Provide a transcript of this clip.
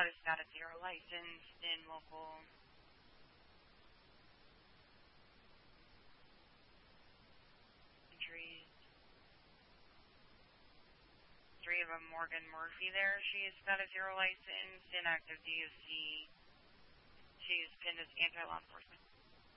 has got a zero license in local entries. 3 of them, Morgan Murphy there. She's got a zero license, inactive DOC. She's pinned as anti-law enforcement.